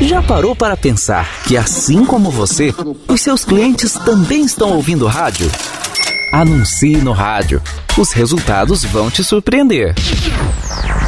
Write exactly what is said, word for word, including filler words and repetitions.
Já parou para pensar que, assim como você, os seus clientes também estão ouvindo rádio? Anuncie no rádio. Os resultados vão te surpreender.